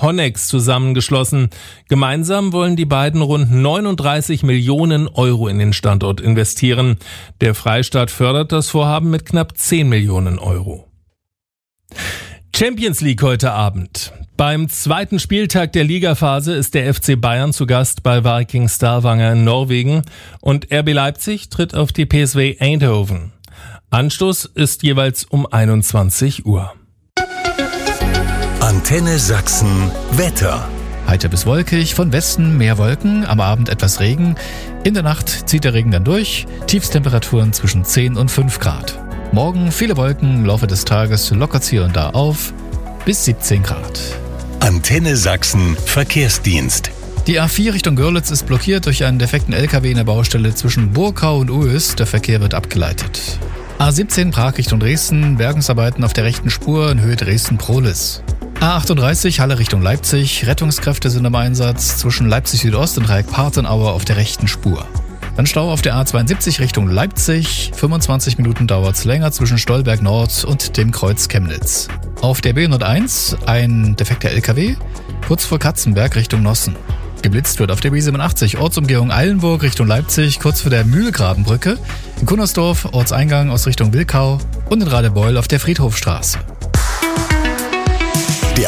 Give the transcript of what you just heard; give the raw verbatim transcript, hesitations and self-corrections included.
Honex zusammengeschlossen. Gemeinsam wollen die beiden rund neununddreißig Millionen Euro in den Standort investieren. Der Freistaat fördert das Vorhaben mit knapp zehn Millionen Euro. Champions League heute Abend. Beim zweiten Spieltag der Ligaphase ist der F C Bayern zu Gast bei Viking Stavanger in Norwegen und R B Leipzig tritt auf die P S V Eindhoven. Anstoß ist jeweils um einundzwanzig Uhr. Antenne Sachsen Wetter. Heiter bis wolkig, von Westen mehr Wolken, am Abend etwas Regen. In der Nacht zieht der Regen dann durch, Tiefstemperaturen zwischen zehn und fünf Grad. Morgen viele Wolken, im Laufe des Tages lockert es hier und da auf, bis siebzehn Grad. Antenne Sachsen Verkehrsdienst. Die A vier Richtung Görlitz ist blockiert durch einen defekten L K W in der Baustelle zwischen Burkau und Ues. Der Verkehr wird abgeleitet. A siebzehn Prag Richtung Dresden, Bergungsarbeiten auf der rechten Spur in Höhe Dresden-Prohlis. A achtunddreißig Halle Richtung Leipzig, Rettungskräfte sind im Einsatz zwischen Leipzig Südost und Dreieck-Partenauer auf der rechten Spur. Dann Stau auf der A zweiundsiebzig Richtung Leipzig, fünfundzwanzig Minuten dauert's länger zwischen Stolberg Nord und dem Kreuz Chemnitz. Auf der B hunderteins ein defekter L K W, kurz vor Katzenberg Richtung Nossen. Geblitzt wird auf der B siebenundachtzig Ortsumgehung Eilenburg Richtung Leipzig, kurz vor der Mühlgrabenbrücke, in Kunnersdorf Ortseingang aus Richtung Wilkau und in Radebeul auf der Friedhofstraße.